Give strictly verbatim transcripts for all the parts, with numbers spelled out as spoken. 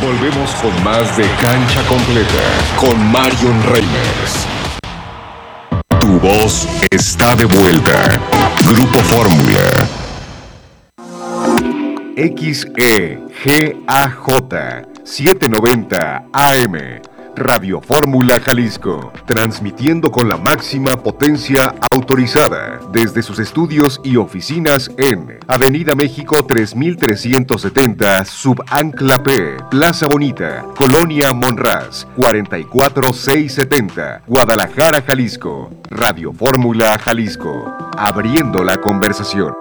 Volvemos con más de Cancha Completa con Marion Reimers. Tu voz está de vuelta. Grupo Fórmula. X E G A J setecientos noventa A M. Radio Fórmula Jalisco, transmitiendo con la máxima potencia autorizada desde sus estudios y oficinas en Avenida México tres mil trescientos setenta, Subancla P, Plaza Bonita, Colonia Monraz, cuarenta y cuatro mil seiscientos setenta, Guadalajara, Jalisco. Radio Fórmula Jalisco, abriendo la conversación.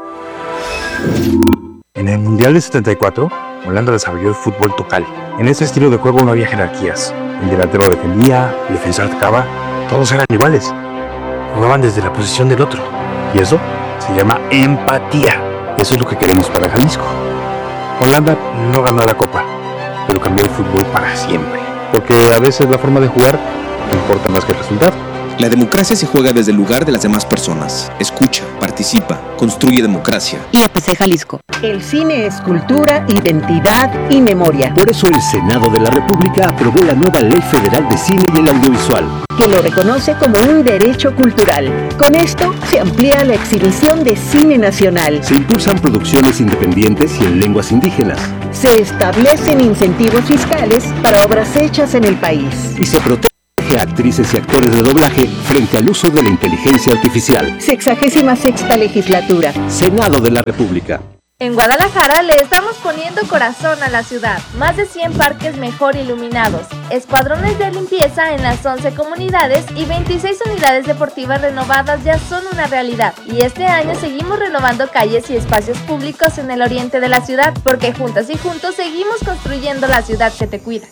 En el Mundial de setenta y cuatro, Holanda desarrolló el fútbol total. En ese estilo de juego no había jerarquías. El delantero defendía, el defensor atacaba, todos eran iguales. Jugaban desde la posición del otro. Y eso se llama empatía. Eso es lo que queremos para Jalisco. Holanda no ganó la Copa, pero cambió el fútbol para siempre. Porque a veces la forma de jugar importa más que el resultado. La democracia se juega desde el lugar de las demás personas. Escucha, participa, construye democracia. Y A P C Jalisco. El cine es cultura, identidad y memoria. Por eso el Senado de la República aprobó la nueva Ley Federal de Cine y el Audiovisual, que lo reconoce como un derecho cultural. Con esto se amplía la exhibición de cine nacional. Se impulsan producciones independientes y en lenguas indígenas. Se establecen incentivos fiscales para obras hechas en el país. Y se protege a actrices y actores de doblaje frente al uso de la inteligencia artificial. Sexagésima sexta legislatura. Senado de la República. En Guadalajara le estamos poniendo corazón a la ciudad. Más de cien parques mejor iluminados, escuadrones de limpieza en las once comunidades y veintiséis unidades deportivas renovadas ya son una realidad. Y este año seguimos renovando calles y espacios públicos en el oriente de la ciudad, porque juntas y juntos seguimos construyendo la ciudad que te cuida.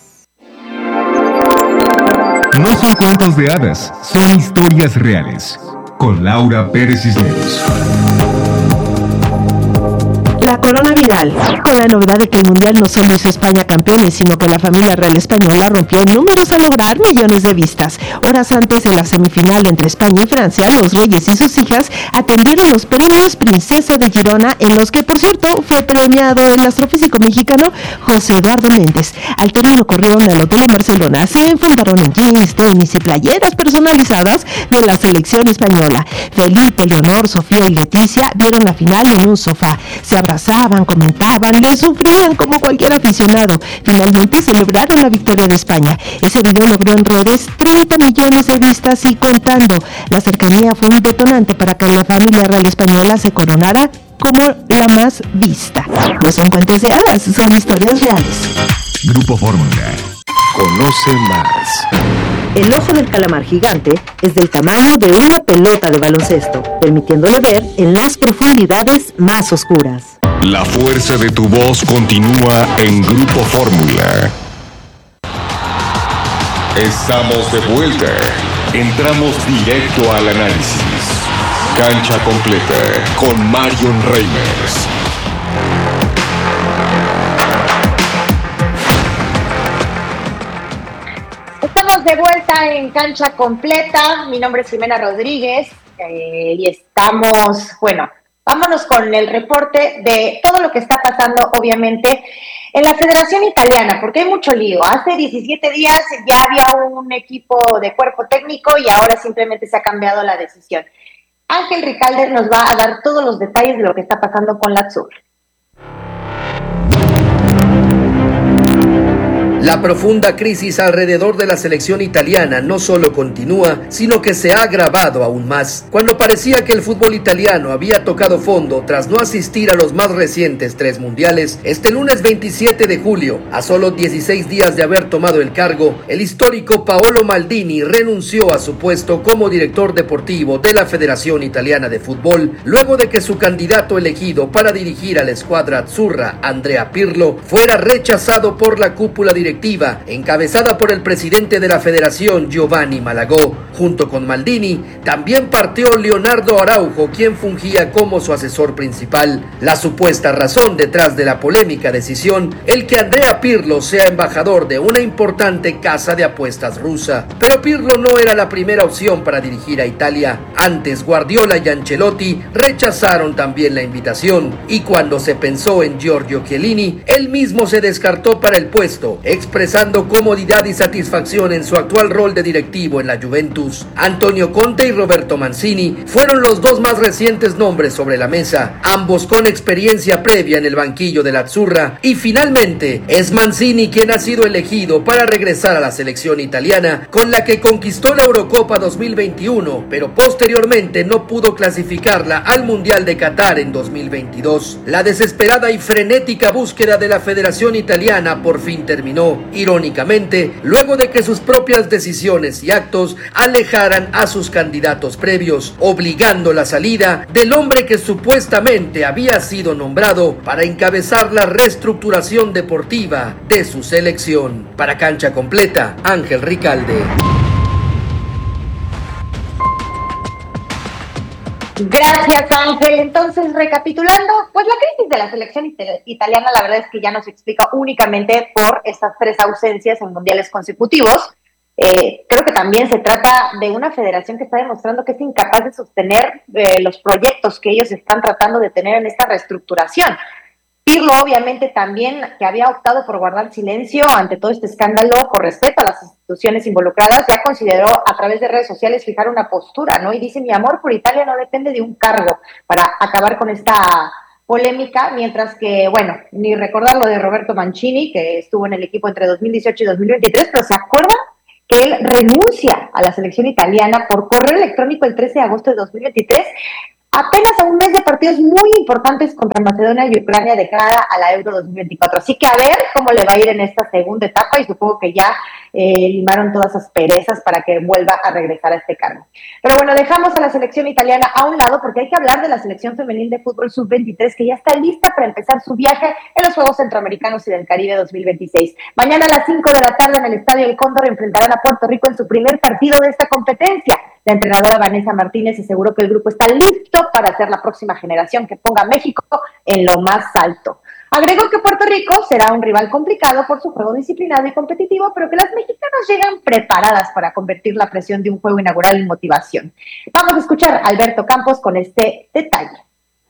No son cuentos de hadas, son historias reales. Con Laura Pérez Cisneros. La corona viral, con la novedad de que el Mundial no solo hizo España campeones, sino que la familia real española rompió números al lograr millones de vistas. Horas antes de la semifinal entre España y Francia, los reyes y sus hijas atendieron los premios Princesa de Girona, en los que, por cierto, fue premiado el astrofísico mexicano José Eduardo Méndez. Al término corrieron al hotel en Barcelona, se enfundaron en jeans, tenis y playeras personalizadas de la selección española. Felipe, Leonor, Sofía y Leticia vieron la final en un sofá. Se abrazaban, comentaban, le sufrían como cualquier aficionado. Finalmente celebraron la victoria de España. Ese video logró en redes treinta millones de vistas y contando. La cercanía fue un detonante para que la familia real española se coronara como la más vista. No son cuentos de hadas, son historias reales. Grupo Fórmula. Conoce más. El ojo del calamar gigante es del tamaño de una pelota de baloncesto, permitiéndole ver en las profundidades más oscuras. La fuerza de tu voz continúa en Grupo Fórmula. Estamos de vuelta. Entramos directo al análisis. Cancha Completa con Marion Reimers. Estamos de vuelta en Cancha Completa. Mi nombre es Jimena Rodríguez eh, y estamos, bueno, vámonos con el reporte de todo lo que está pasando, obviamente, en la Federación Italiana, porque hay mucho lío. Hace diecisiete días ya había un equipo de cuerpo técnico y ahora simplemente se ha cambiado la decisión. Ángel Ricalde nos va a dar todos los detalles de lo que está pasando con la Azzurra. La profunda crisis alrededor de la selección italiana no solo continúa, sino que se ha agravado aún más. Cuando parecía que el fútbol italiano había tocado fondo tras no asistir a los más recientes tres mundiales, este lunes veintisiete de julio, a solo dieciséis días de haber tomado el cargo, el histórico Paolo Maldini renunció a su puesto como director deportivo de la Federación Italiana de Fútbol, luego de que su candidato elegido para dirigir a la escuadra azzurra, Andrea Pirlo, fuera rechazado por la cúpula directiva encabezada por el presidente de la federación, Giovanni Malagò. Junto con Maldini, también partió Leonardo Araujo, quien fungía como su asesor principal. La supuesta razón detrás de la polémica decisión, el que Andrea Pirlo sea embajador de una importante casa de apuestas rusa. Pero Pirlo no era la primera opción para dirigir a Italia. Antes, Guardiola y Ancelotti rechazaron también la invitación, y cuando se pensó en Giorgio Chiellini, él mismo se descartó para el puesto, expresando comodidad y satisfacción en su actual rol de directivo en la Juventus. Antonio Conte y Roberto Mancini fueron los dos más recientes nombres sobre la mesa, ambos con experiencia previa en el banquillo de la Azzurra, y finalmente es Mancini quien ha sido elegido para regresar a la selección italiana, con la que conquistó la Eurocopa dos mil veintiuno, pero posteriormente no pudo clasificarla al Mundial de Qatar en dos mil veintidós. La desesperada y frenética búsqueda de la Federación Italiana por fin terminó, irónicamente, luego de que sus propias decisiones y actos alejaran a sus candidatos previos, obligando la salida del hombre que supuestamente había sido nombrado para encabezar la reestructuración deportiva de su selección. Para Cancha Completa, Ángel Ricalde. Gracias, Ángel. Entonces, recapitulando, pues la crisis de la selección it- italiana, la verdad es que ya no se explica únicamente por estas tres ausencias en mundiales consecutivos. Eh, creo que también se trata de una federación que está demostrando que es incapaz de sostener eh, los proyectos que ellos están tratando de tener en esta reestructuración. Pirlo, obviamente, también, que había optado por guardar silencio ante todo este escándalo por respeto a las instituciones involucradas, ya consideró a través de redes sociales fijar una postura, ¿no? Y dice, mi amor por Italia no depende de un cargo para acabar con esta polémica, mientras que, bueno, ni recordar lo de Roberto Mancini, que estuvo en el equipo entre dos mil dieciocho y dos mil veintitrés, pero ¿se acuerdan que él renuncia a la selección italiana por correo electrónico el trece de agosto de dos mil veintitrés? Apenas a un mes de partidos muy importantes contra Macedonia y Ucrania de cara a la Euro dos mil veinticuatro. Así que a ver cómo le va a ir en esta segunda etapa, y supongo que ya eh, limaron todas esas perezas para que vuelva a regresar a este cargo. Pero bueno, dejamos a la selección italiana a un lado porque hay que hablar de la selección femenil de fútbol sub veintitrés, que ya está lista para empezar su viaje en los Juegos Centroamericanos y del Caribe dos mil veintiséis. Mañana a las cinco de la tarde en el Estadio El Cóndor enfrentarán a Puerto Rico en su primer partido de esta competencia. La entrenadora Vanessa Martínez aseguró que el grupo está listo para ser la próxima generación que ponga a México en lo más alto. Agregó que Puerto Rico será un rival complicado por su juego disciplinado y competitivo, pero que las mexicanas llegan preparadas para convertir la presión de un juego inaugural en motivación. Vamos a escuchar a Alberto Campos con este detalle.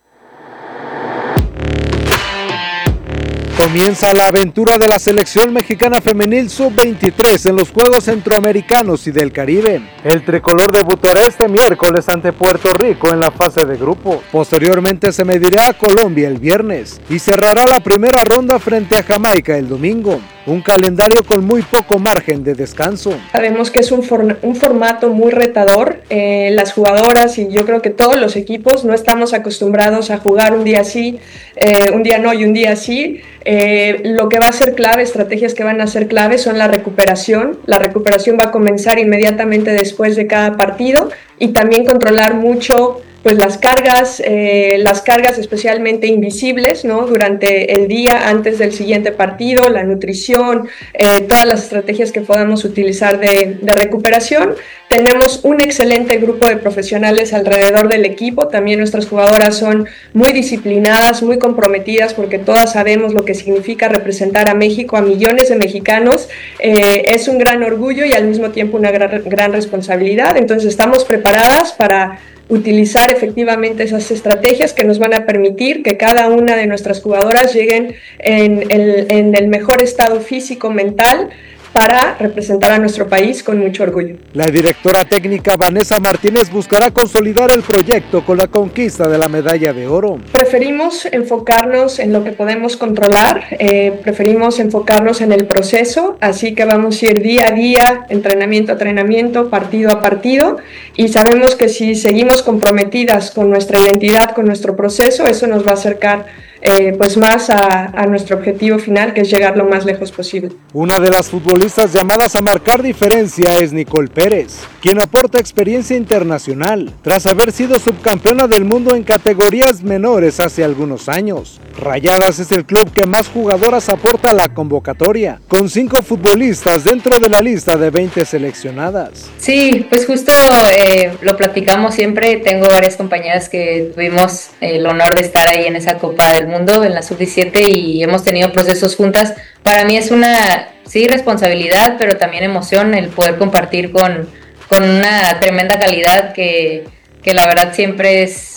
Comienza la aventura de la selección mexicana femenil sub veintitrés en los Juegos Centroamericanos y del Caribe. El tricolor debutará este miércoles ante Puerto Rico en la fase de grupo. Posteriormente se medirá a Colombia el viernes y cerrará la primera ronda frente a Jamaica el domingo. Un calendario con muy poco margen de descanso. Sabemos que es un, for- un formato muy retador. Eh, las jugadoras y yo creo que todos los equipos no estamos acostumbrados a jugar un día sí, eh, un día no y un día sí. Eh, lo que va a ser clave, estrategias que van a ser clave son la recuperación. La recuperación va a comenzar inmediatamente después de cada partido y también controlar mucho pues las cargas, eh, las cargas especialmente invisibles, ¿no? Durante el día antes del siguiente partido, la nutrición, eh, todas las estrategias que podamos utilizar de, de recuperación. Tenemos un excelente grupo de profesionales alrededor del equipo. También nuestras jugadoras son muy disciplinadas, muy comprometidas, porque todas sabemos lo que significa representar a México, a millones de mexicanos. Eh, es un gran orgullo y al mismo tiempo una gran, gran responsabilidad. Entonces estamos preparadas para utilizar efectivamente esas estrategias que nos van a permitir que cada una de nuestras jugadoras lleguen en el, en el mejor estado físico, mental, para representar a nuestro país con mucho orgullo. La directora técnica Vanessa Martínez buscará consolidar el proyecto con la conquista de la medalla de oro. Preferimos enfocarnos en lo que podemos controlar, eh, preferimos enfocarnos en el proceso, así que vamos a ir día a día, entrenamiento a entrenamiento, partido a partido, y sabemos que si seguimos comprometidas con nuestra identidad, con nuestro proceso, eso nos va a acercar Eh, pues más a, a nuestro objetivo final, que es llegar lo más lejos posible. Una de las futbolistas llamadas a marcar diferencia es Nicole Pérez, quien aporta experiencia internacional, tras haber sido subcampeona del mundo en categorías menores hace algunos años. Rayadas es el club que más jugadoras aporta a la convocatoria, con cinco futbolistas dentro de la lista de veinte seleccionadas. Sí, pues justo eh, lo platicamos siempre. Tengo varias compañeras que tuvimos el honor de estar ahí en esa Copa del Mundo, en la sub diecisiete, y hemos tenido procesos juntas. Para mí es una, sí, responsabilidad, pero también emoción el poder compartir con, con una tremenda calidad que, que la verdad siempre es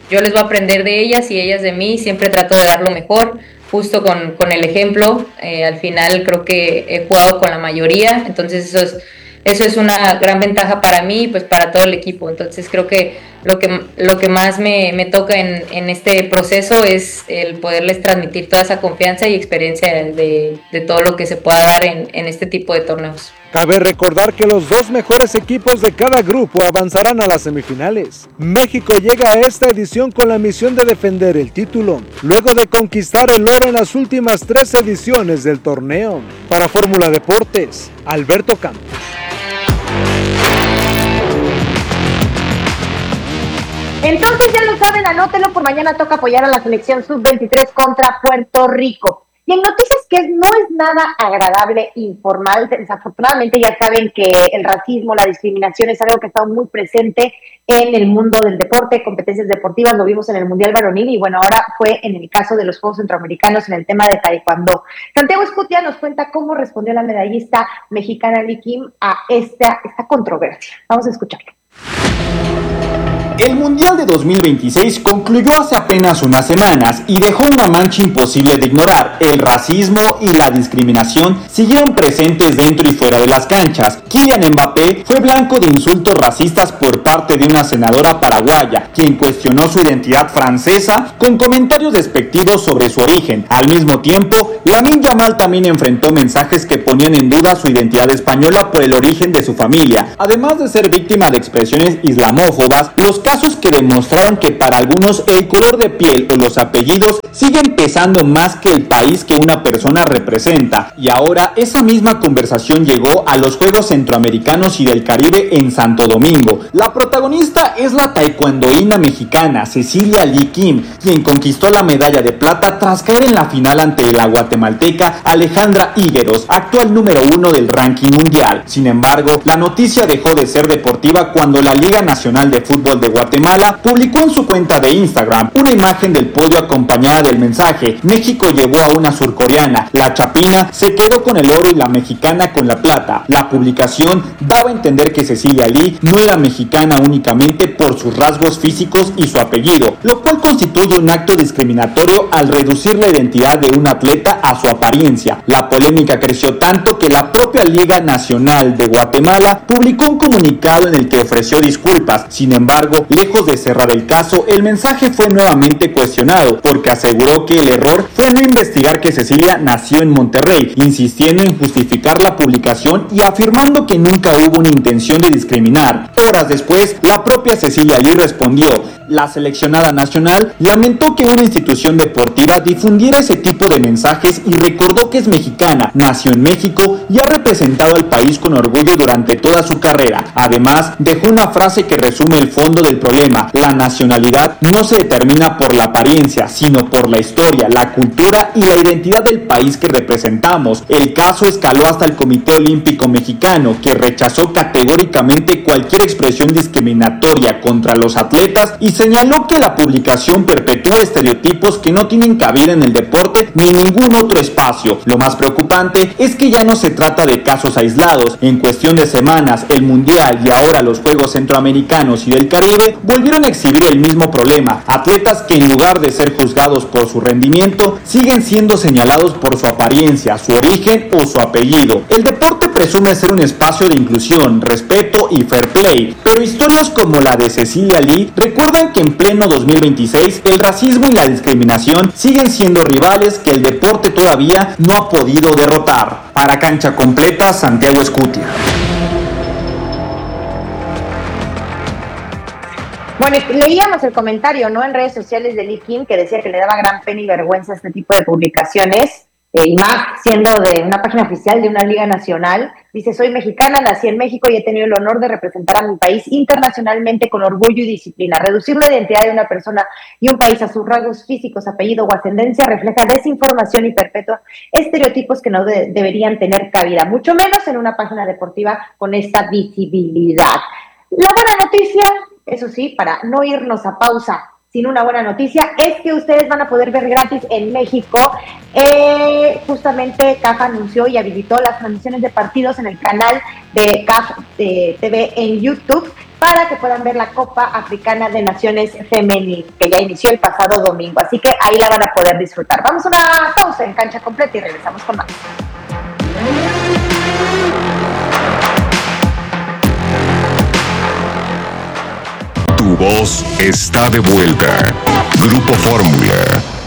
yo les voy a aprender de ellas y ellas de mí, siempre trato de dar lo mejor, justo con, con el ejemplo. Eh, al final creo que he jugado con la mayoría, entonces eso es, eso es una gran ventaja para mí y pues para todo el equipo. Entonces creo que lo que, lo que más me, me toca en, en este proceso es el poderles transmitir toda esa confianza y experiencia de, de todo lo que se pueda dar en, en este tipo de torneos. Cabe recordar que los dos mejores equipos de cada grupo avanzarán a las semifinales. México llega a esta edición con la misión de defender el título, luego de conquistar el oro en las últimas tres ediciones del torneo. Para Fórmula Deportes, Alberto Campos. Entonces ya lo saben, anótenlo, por mañana toca apoyar a la selección sub veintitrés contra Puerto Rico. Y en noticias que no es nada agradable informar, desafortunadamente ya saben que el racismo, la discriminación es algo que ha estado muy presente en el mundo del deporte, competencias deportivas, lo vimos en el Mundial Varonil y bueno, ahora fue en el caso de los Juegos Centroamericanos en el tema de taekwondo. Santiago Escutia nos cuenta cómo respondió la medallista mexicana Lee Kim a esta, esta controversia. Vamos a escucharlo. El Mundial de dos mil veintiséis concluyó hace apenas unas semanas y dejó una mancha imposible de ignorar. El racismo y la discriminación siguieron presentes dentro y fuera de las canchas. Kylian Mbappé fue blanco de insultos racistas por parte de una senadora paraguaya, quien cuestionó su identidad francesa con comentarios despectivos sobre su origen. Al mismo tiempo, Lamine Yamal también enfrentó mensajes que ponían en duda su identidad española por el origen de su familia. Además de ser víctima de expresiones islamófobas, los casos que demostraron que para algunos el color de piel o los apellidos siguen pesando más que el país que una persona representa. Y ahora esa misma conversación llegó a los Juegos Centroamericanos y del Caribe en Santo Domingo. La protagonista es la taekwondoína mexicana Cecilia Lee Kim, quien conquistó la medalla de plata tras caer en la final ante la guatemalteca Alejandra Higueros, actual número uno del ranking mundial. Sin embargo, la noticia dejó de ser deportiva cuando la Liga Nacional de Fútbol de Guatemala publicó en su cuenta de Instagram una imagen del podio acompañada del mensaje: México llevó a una surcoreana, la chapina se quedó con el oro y la mexicana con la plata. La publicación daba a entender que Cecilia Lee no era mexicana únicamente por sus rasgos físicos y su apellido, lo cual constituye un acto discriminatorio al reducir la identidad de un atleta a su apariencia. La polémica creció tanto que la propia Liga Nacional de Guatemala publicó un comunicado en el que ofreció disculpas. Sin embargo, lejos de cerrar el caso, el mensaje fue nuevamente cuestionado, porque aseguró que el error fue no investigar que Cecilia nació en Monterrey, insistiendo en justificar la publicación y afirmando que nunca hubo una intención de discriminar. Horas después, la propia Cecilia Lee respondió. La seleccionada nacional lamentó que una institución deportiva difundiera ese tipo de mensajes y recordó que es mexicana, nació en México y ha representado al país con orgullo durante toda su carrera. Además, dejó una frase que resume el fondo del problema: la nacionalidad no se determina por la apariencia, sino por la historia, la cultura y la identidad del país que representamos. El caso escaló hasta el Comité Olímpico Mexicano, que rechazó categóricamente cualquier expresión discriminatoria contra los atletas y señaló que la publicación perpetúa estereotipos que no tienen cabida en el deporte ni en ningún otro espacio. Lo más preocupante es que ya no se trata de casos aislados. En cuestión de semanas, el Mundial y ahora los Juegos Centroamericanos y del Caribe volvieron a exhibir el mismo problema. Atletas que en lugar de ser juzgados por su rendimiento, siguen siendo señalados por su apariencia, su origen o su apellido. El deporte presume ser un espacio de inclusión, respeto y fair play, pero historias como la de Cecilia Lee recuerdan que en pleno dos mil veintiséis el racismo y la discriminación siguen siendo rivales que el deporte todavía no ha podido derrotar. Para Cancha Completa, Santiago Escutia. Bueno, leíamos el comentario, ¿no?, en redes sociales de Lee Kim, que decía que le daba gran pena y vergüenza este tipo de publicaciones, eh, y más siendo de una página oficial de una liga nacional. Dice: soy mexicana, nací en México y he tenido el honor de representar a mi país internacionalmente con orgullo y disciplina. Reducir la identidad de una persona y un país a sus rasgos físicos, apellido o ascendencia refleja desinformación y perpetúa estereotipos que no de- deberían tener cabida, mucho menos en una página deportiva con esta visibilidad. La buena noticia, eso sí, para no irnos a pausa sin una buena noticia, es que ustedes van a poder ver gratis en México. Eh, justamente C A F anunció y habilitó las transmisiones de partidos en el canal de C A F de T V en YouTube para que puedan ver la Copa Africana de Naciones Femenil, que ya inició el pasado domingo, así que ahí la van a poder disfrutar. Vamos a una pausa en Cancha Completa y regresamos con más. Tu voz está de vuelta. Grupo Fórmula.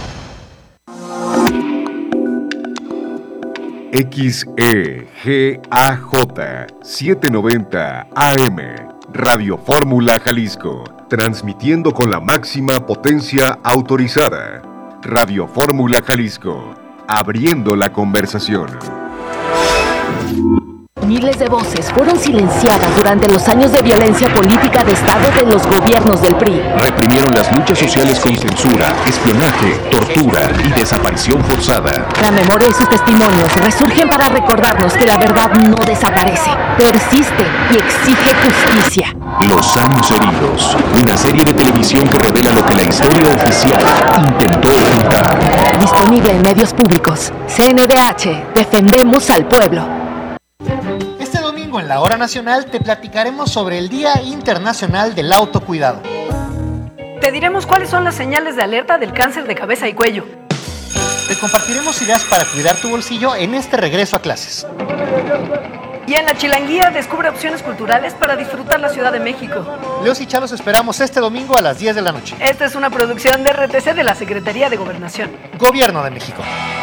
X E G A J setecientos noventa A M, Radio Fórmula Jalisco, transmitiendo con la máxima potencia autorizada. Radio Fórmula Jalisco, abriendo la conversación. Miles de voces fueron silenciadas durante los años de violencia política de Estado de los gobiernos del P R I. Reprimieron las luchas sociales con censura, espionaje, tortura y desaparición forzada. La memoria y sus testimonios resurgen para recordarnos que la verdad no desaparece, persiste y exige justicia. Los años heridos, una serie de televisión que revela lo que la historia oficial intentó ocultar. Disponible en medios públicos. C N D H, defendemos al pueblo. En la Hora Nacional te platicaremos sobre el Día Internacional del Autocuidado. Te diremos cuáles son las señales de alerta del cáncer de cabeza y cuello. Te compartiremos ideas para cuidar tu bolsillo en este regreso a clases. Y en la Chilanguía descubre opciones culturales para disfrutar la Ciudad de México. Leos y Chalos esperamos este domingo a las diez de la noche. Esta es una producción de R T C de la Secretaría de Gobernación. Gobierno de México.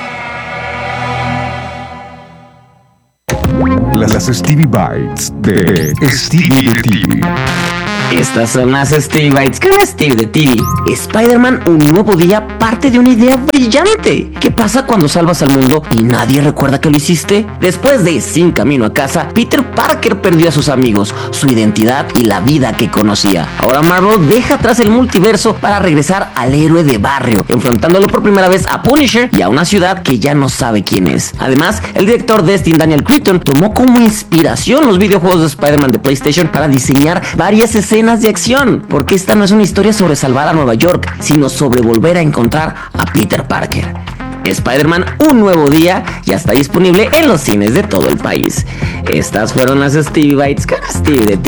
Las Stevie Bites de Stevie de T V. Estas son las Stevie Bites con Steve de T V. Spider-Man, un nuevo día, parte de una idea brillante. ¿Qué pasa cuando salvas al mundo y nadie recuerda que lo hiciste? Después de Sin Camino a Casa, Peter Parker perdió a sus amigos, su identidad y la vida que conocía. Ahora Marvel deja atrás el multiverso para regresar al héroe de barrio, enfrentándolo por primera vez a Punisher y a una ciudad que ya no sabe quién es. Además, el director Destin Daniel Cretton tomó como inspiración los videojuegos de Spider-Man de PlayStation para diseñar varias escenas de acción, porque esta no es una historia sobre salvar a Nueva York, sino sobre volver a encontrar a Peter Parker. Spider-Man, un nuevo día, ya está disponible en los cines de todo el país. Estas fueron las Stevie Bites con Steve de T V.